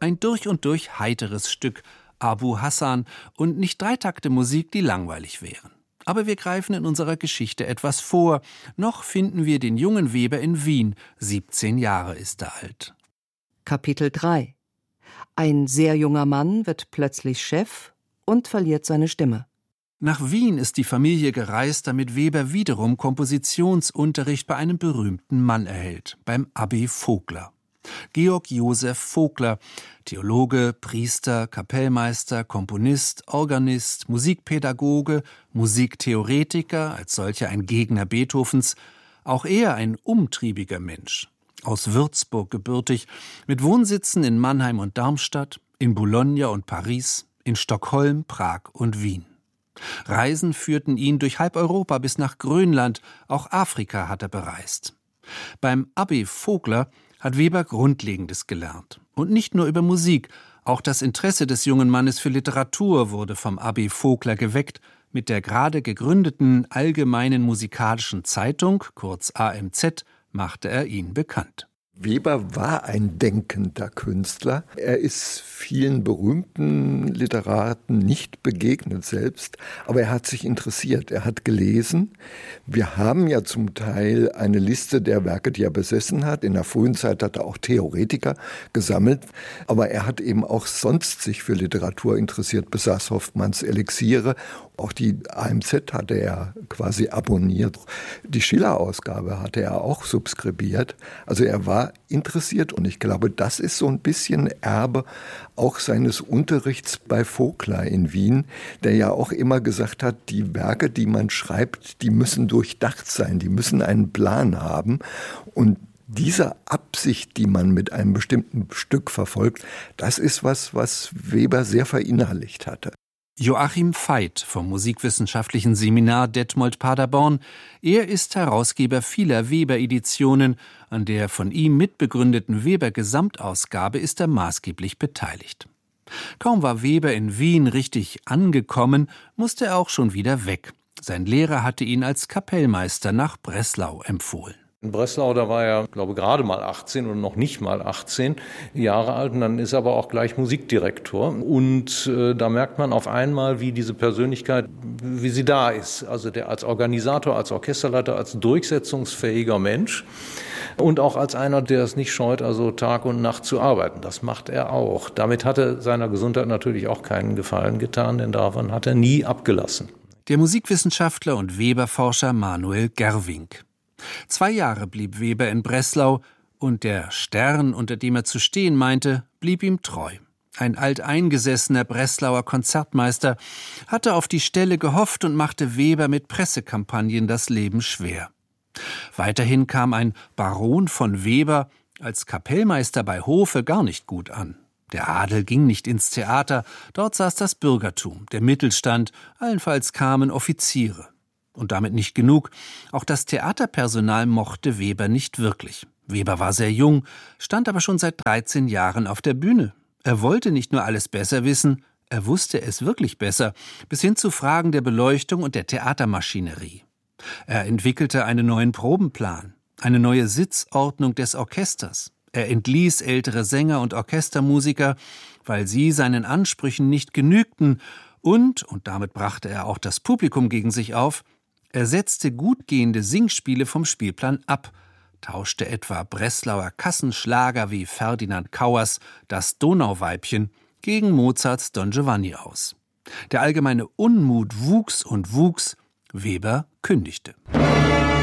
Ein durch und durch heiteres Stück, Abu Hassan, und nicht 3 Takte Musik, die langweilig wären. Aber wir greifen in unserer Geschichte etwas vor. Noch finden wir den jungen Weber in Wien. 17 Jahre ist er alt. Kapitel 3: Ein sehr junger Mann wird plötzlich Chef und verliert seine Stimme. Nach Wien ist die Familie gereist, damit Weber wiederum Kompositionsunterricht bei einem berühmten Mann erhält, beim Abbé Vogler. Georg Joseph Vogler, Theologe, Priester, Kapellmeister, Komponist, Organist, Musikpädagoge, Musiktheoretiker, als solcher ein Gegner Beethovens, auch er ein umtriebiger Mensch. Aus Würzburg gebürtig, mit Wohnsitzen in Mannheim und Darmstadt, in Bologna und Paris, in Stockholm, Prag und Wien. Reisen führten ihn durch halb Europa bis nach Grönland, auch Afrika hat er bereist. Beim Abbé Vogler hat Weber Grundlegendes gelernt. Und nicht nur über Musik, auch das Interesse des jungen Mannes für Literatur wurde vom Abbé Vogler geweckt. Mit der gerade gegründeten Allgemeinen Musikalischen Zeitung, kurz AMZ, machte er ihn bekannt. Weber war ein denkender Künstler. Er ist vielen berühmten Literaten nicht begegnet selbst, aber er hat sich interessiert, er hat gelesen. Wir haben ja zum Teil eine Liste der Werke, die er besessen hat. In der frühen Zeit hat er auch Theoretiker gesammelt, aber er hat eben auch sonst sich für Literatur interessiert, besaß Hoffmanns Elixiere. Auch die AMZ hatte er quasi abonniert. Die Schiller-Ausgabe hatte er auch subskribiert. Also er war interessiert und ich glaube, das ist so ein bisschen Erbe auch seines Unterrichts bei Vogler in Wien, der ja auch immer gesagt hat, die Werke, die man schreibt, die müssen durchdacht sein, die müssen einen Plan haben und diese Absicht, die man mit einem bestimmten Stück verfolgt, das ist was Weber sehr verinnerlicht hatte. Joachim Veit vom Musikwissenschaftlichen Seminar Detmold-Paderborn. Er ist Herausgeber vieler Weber-Editionen. An der von ihm mitbegründeten Weber-Gesamtausgabe ist er maßgeblich beteiligt. Kaum war Weber in Wien richtig angekommen, musste er auch schon wieder weg. Sein Lehrer hatte ihn als Kapellmeister nach Breslau empfohlen. In Breslau, da war er, glaube ich, gerade mal 18 oder noch nicht mal 18 Jahre alt. Und dann ist er aber auch gleich Musikdirektor. Und da merkt man auf einmal, wie diese Persönlichkeit, wie sie da ist. Also der als Organisator, als Orchesterleiter, als durchsetzungsfähiger Mensch. Und auch als einer, der es nicht scheut, also Tag und Nacht zu arbeiten. Das macht er auch. Damit hat er seiner Gesundheit natürlich auch keinen Gefallen getan, denn davon hat er nie abgelassen. Der Musikwissenschaftler und Weber-Forscher Manuel Gerwink. 2 Jahre blieb Weber in Breslau und der Stern, unter dem er zu stehen meinte, blieb ihm treu. Ein alteingesessener Breslauer Konzertmeister hatte auf die Stelle gehofft und machte Weber mit Pressekampagnen das Leben schwer. Weiterhin kam ein Baron von Weber als Kapellmeister bei Hofe gar nicht gut an. Der Adel ging nicht ins Theater, dort saß das Bürgertum, der Mittelstand, allenfalls kamen Offiziere. Und damit nicht genug, auch das Theaterpersonal mochte Weber nicht wirklich. Weber war sehr jung, stand aber schon seit 13 Jahren auf der Bühne. Er wollte nicht nur alles besser wissen, er wusste es wirklich besser, bis hin zu Fragen der Beleuchtung und der Theatermaschinerie. Er entwickelte einen neuen Probenplan, eine neue Sitzordnung des Orchesters. Er entließ ältere Sänger und Orchestermusiker, weil sie seinen Ansprüchen nicht genügten und damit brachte er auch das Publikum gegen sich auf, er setzte gut gehende Singspiele vom Spielplan ab, tauschte etwa Breslauer Kassenschlager wie Ferdinand Kauers Das Donauweibchen gegen Mozarts Don Giovanni aus. Der allgemeine Unmut wuchs und wuchs, Weber kündigte.